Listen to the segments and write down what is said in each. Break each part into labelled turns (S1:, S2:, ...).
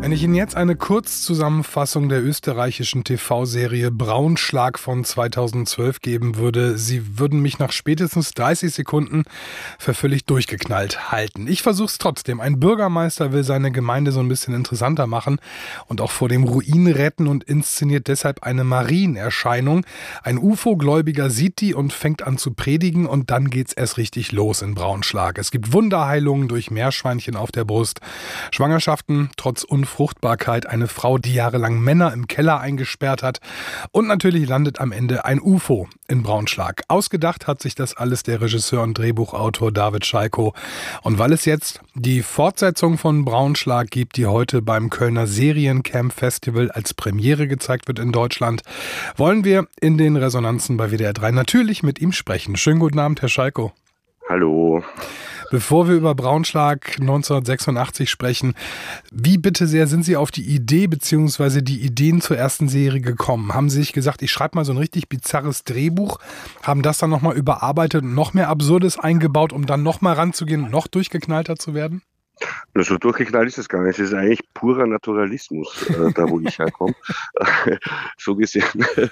S1: Wenn ich Ihnen jetzt eine Kurzzusammenfassung der österreichischen TV-Serie Braunschlag von 2012 geben würde, Sie würden mich nach spätestens 30 Sekunden für völlig durchgeknallt halten. Ich versuche es trotzdem. Ein Bürgermeister will seine Gemeinde so ein bisschen interessanter machen und auch vor dem Ruin retten und inszeniert deshalb eine Marienerscheinung. Ein UFO-Gläubiger sieht die und fängt an zu predigen und dann geht's erst richtig los in Braunschlag. Es gibt Wunderheilungen durch Meerschweinchen auf der Brust, Schwangerschaften trotz Unfruchtbarkeit, eine Frau, die jahrelang Männer im Keller eingesperrt hat und natürlich landet am Ende ein UFO in Braunschlag. Ausgedacht hat sich das alles der Regisseur und Drehbuchautor David Schalko. Und weil es jetzt die Fortsetzung von Braunschlag gibt, die heute beim Kölner Seriencamp Festival als Premiere gezeigt wird in Deutschland, wollen wir in den Resonanzen bei WDR 3 natürlich mit ihm sprechen. Schönen guten Abend, Herr Schalko.
S2: Hallo.
S1: Bevor wir über Braunschlag 1986 sprechen, wie bitte sehr sind Sie auf die Idee bzw. die Ideen zur ersten Serie gekommen? Haben Sie sich gesagt, ich schreibe mal so ein richtig bizarres Drehbuch, haben das dann nochmal überarbeitet und noch mehr Absurdes eingebaut, um dann nochmal ranzugehen und noch durchgeknallter zu werden?
S2: So durchgeknallt ist es gar nicht. Es ist eigentlich purer Naturalismus, da wo ich herkomme. So gesehen.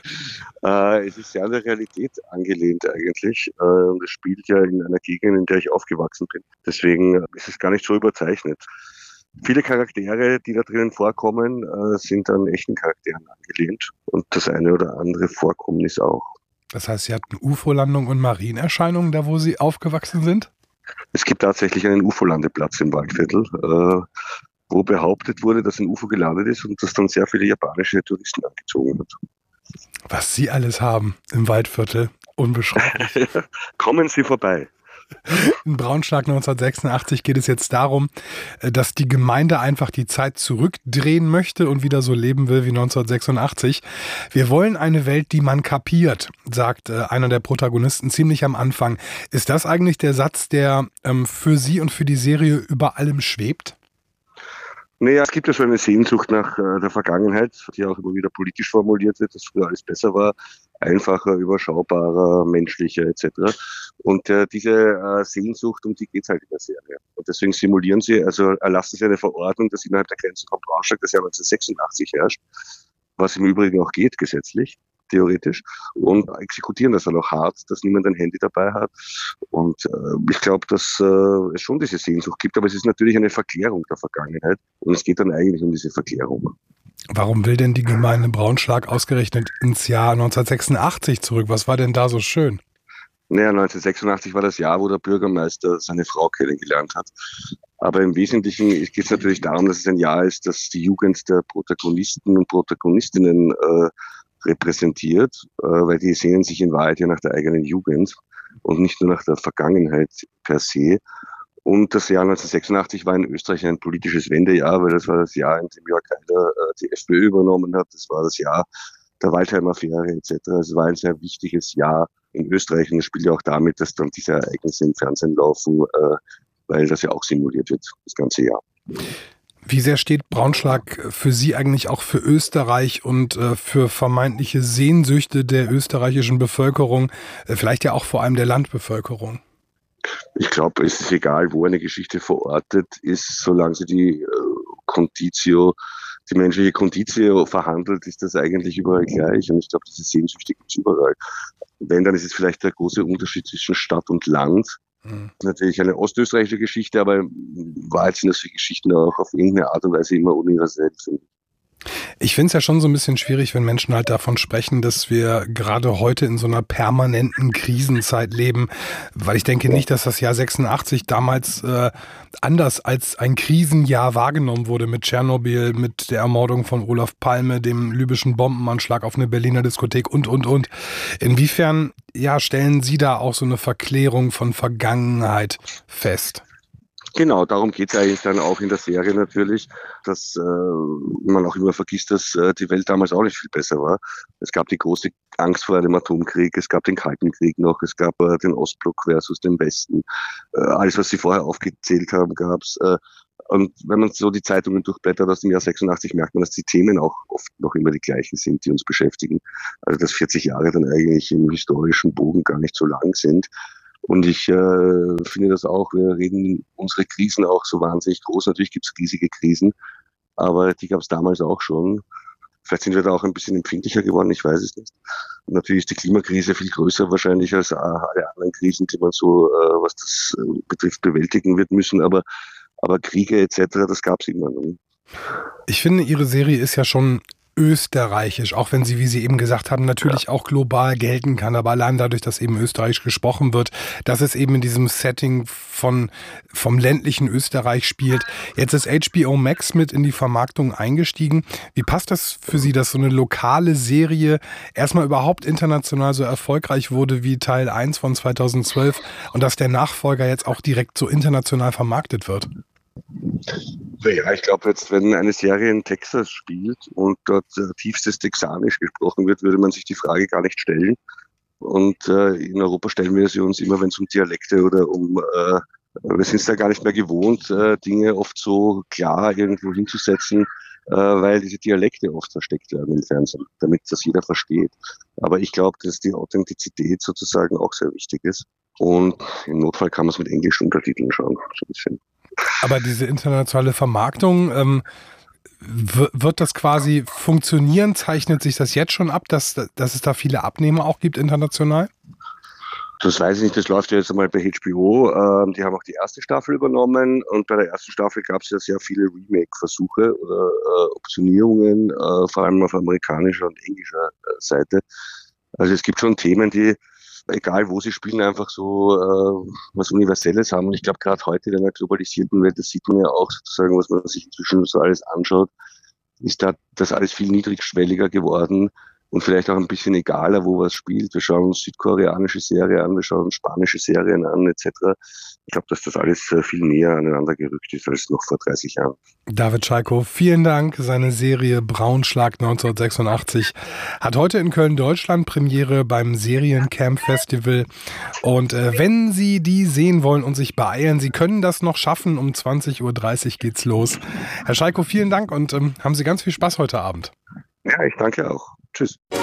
S2: Es ist sehr an der Realität angelehnt eigentlich. Und es spielt ja in einer Gegend, in der ich aufgewachsen bin. Deswegen ist es gar nicht so überzeichnet. Viele Charaktere, die da drinnen vorkommen, sind an echten Charakteren angelehnt. Und das eine oder andere Vorkommnis auch.
S1: Das heißt, Sie hatten UFO-Landung und Marienerscheinungen da, wo Sie aufgewachsen sind?
S2: Es gibt tatsächlich einen UFO-Landeplatz im Waldviertel, wo behauptet wurde, dass ein UFO gelandet ist und das dann sehr viele japanische Touristen angezogen hat.
S1: Was Sie alles haben im Waldviertel, unbeschreiblich.
S2: Kommen Sie vorbei.
S1: In Braunschlag 1986 geht es jetzt darum, dass die Gemeinde einfach die Zeit zurückdrehen möchte und wieder so leben will wie 1986. Wir wollen eine Welt, die man kapiert, sagt einer der Protagonisten ziemlich am Anfang. Ist das eigentlich der Satz, der für Sie und für die Serie über allem schwebt?
S2: Naja, es gibt ja so eine Sehnsucht nach der Vergangenheit, die auch immer wieder politisch formuliert wird, dass früher alles besser war, einfacher, überschaubarer, menschlicher etc. Und diese Sehnsucht, um die geht es halt in der Serie. Und deswegen simulieren sie, also erlassen sie eine Verordnung, dass innerhalb der Grenzen von Braunschlag das Jahr 1986 herrscht, was im Übrigen auch geht, gesetzlich, theoretisch, und exekutieren das dann auch hart, dass niemand ein Handy dabei hat. Und ich glaube, dass es schon diese Sehnsucht gibt, aber es ist natürlich eine Verklärung der Vergangenheit und es geht dann eigentlich um diese Verklärung.
S1: Warum will denn die Gemeinde Braunschlag ausgerechnet ins Jahr 1986 zurück? Was war denn da so schön?
S2: Naja, 1986 war das Jahr, wo der Bürgermeister seine Frau kennengelernt hat. Aber im Wesentlichen geht es natürlich darum, dass es ein Jahr ist, das die Jugend der Protagonisten und Protagonistinnen repräsentiert, weil die sehnen sich in Wahrheit ja nach der eigenen Jugend und nicht nur nach der Vergangenheit per se. Und das Jahr 1986 war in Österreich ein politisches Wendejahr, weil das war das Jahr, in dem Jörg Haider die FPÖ übernommen hat. Das war das Jahr der Waldheim-Affäre etc. Es war ein sehr wichtiges Jahr in Österreich und es spielt ja auch damit, dass dann diese Ereignisse im Fernsehen laufen, weil das ja auch simuliert wird, das ganze Jahr.
S1: Wie sehr steht Braunschlag für Sie eigentlich auch für Österreich und für vermeintliche Sehnsüchte der österreichischen Bevölkerung, vielleicht ja auch vor allem der Landbevölkerung?
S2: Ich glaube, es ist egal, wo eine Geschichte verortet ist, solange sie die menschliche Conditio verhandelt, ist das eigentlich überall gleich. Und ich glaube, diese Sehnsüchte gibt es überall. Wenn, dann ist es vielleicht der große Unterschied zwischen Stadt und Land. Natürlich eine ostösterreichische Geschichte, aber in Wahrheit sind das für Geschichten auch auf irgendeine Art und Weise immer universell, finde ich.
S1: Ich finde es ja schon so ein bisschen schwierig, wenn Menschen halt davon sprechen, dass wir gerade heute in so einer permanenten Krisenzeit leben, weil ich denke nicht, dass das Jahr 86 damals anders als ein Krisenjahr wahrgenommen wurde mit Tschernobyl, mit der Ermordung von Olaf Palme, dem libyschen Bombenanschlag auf eine Berliner Diskothek und. Inwiefern stellen Sie da auch so eine Verklärung von Vergangenheit fest?
S2: Genau, darum geht es eigentlich dann auch in der Serie natürlich, dass man auch immer vergisst, dass die Welt damals auch nicht viel besser war. Es gab die große Angst vor einem Atomkrieg, es gab den Kalten Krieg noch, es gab den Ostblock versus den Westen. Alles, was Sie vorher aufgezählt haben, gab's. Und wenn man so die Zeitungen durchblättert aus dem Jahr 86, merkt man, dass die Themen auch oft noch immer die gleichen sind, die uns beschäftigen. Also dass 40 Jahre dann eigentlich im historischen Bogen gar nicht so lang sind. Und ich finde das auch, wir reden unsere Krisen auch so wahnsinnig groß. Natürlich gibt es riesige Krisen, aber die gab es damals auch schon. Vielleicht sind wir da auch ein bisschen empfindlicher geworden, ich weiß es nicht. Und natürlich ist die Klimakrise viel größer wahrscheinlich als alle anderen Krisen, die man so, was das betrifft, bewältigen wird müssen. Aber Kriege etc., das gab es immer.
S1: Ich finde, Ihre Serie ist ja schon österreichisch, auch wenn sie, wie Sie eben gesagt haben, natürlich auch global gelten kann, aber allein dadurch, dass eben österreichisch gesprochen wird, dass es eben in diesem Setting vom ländlichen Österreich spielt. Jetzt ist HBO Max mit in die Vermarktung eingestiegen. Wie passt das für Sie, dass so eine lokale Serie erstmal überhaupt international so erfolgreich wurde wie Teil 1 von 2012 und dass der Nachfolger jetzt auch direkt so international vermarktet wird?
S2: Ja, ich glaube jetzt, wenn eine Serie in Texas spielt und dort tiefstes Texanisch gesprochen wird, würde man sich die Frage gar nicht stellen. Und in Europa stellen wir sie uns immer, wenn es um Dialekte oder wir sind es da gar nicht mehr gewohnt, Dinge oft so klar irgendwo hinzusetzen, weil diese Dialekte oft versteckt werden im Fernsehen, damit das jeder versteht. Aber ich glaube, dass die Authentizität sozusagen auch sehr wichtig ist. Und im Notfall kann man es mit englischen Untertiteln schauen, so ein bisschen.
S1: Aber diese internationale Vermarktung, wird das quasi funktionieren? Zeichnet sich das jetzt schon ab, dass es da viele Abnehmer auch gibt international?
S2: Das weiß ich nicht, das läuft ja jetzt einmal bei HBO. Die haben auch die erste Staffel übernommen und bei der ersten Staffel gab es ja sehr viele Remake-Versuche oder Optionierungen, vor allem auf amerikanischer und englischer Seite. Also es gibt schon Themen, die, egal wo sie spielen, einfach so was Universelles haben. Und ich glaube, gerade heute in einer globalisierten Welt, das sieht man ja auch sozusagen, was man sich inzwischen so alles anschaut, ist da das alles viel niedrigschwelliger geworden und vielleicht auch ein bisschen egaler, wo was spielt. Wir schauen uns südkoreanische Serien an, wir schauen uns spanische Serien an, etc. Ich glaube, dass das alles viel näher aneinander gerückt ist als noch vor 30 Jahren.
S1: David Schalkow, vielen Dank. Seine Serie Braunschlag 1986 hat heute in Köln, Deutschland Premiere beim Seriencamp Festival. Und wenn Sie die sehen wollen und sich beeilen, Sie können das noch schaffen. Um 20.30 Uhr geht's los. Herr Schalkow, vielen Dank und haben Sie ganz viel Spaß heute Abend.
S2: Ja, ich danke auch. Tschüss.